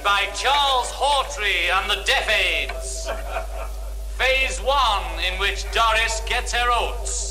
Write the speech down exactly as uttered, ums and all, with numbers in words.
by Charles Hawtrey and the Deaf Aids. Phase one, in which Doris gets her oats.